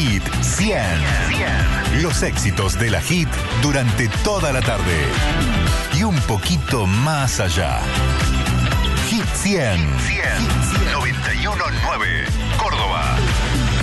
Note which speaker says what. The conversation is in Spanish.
Speaker 1: Hit 100. Los éxitos de la Hit durante toda la tarde. Y un poquito más allá. Hit 100. 91.9 Córdoba.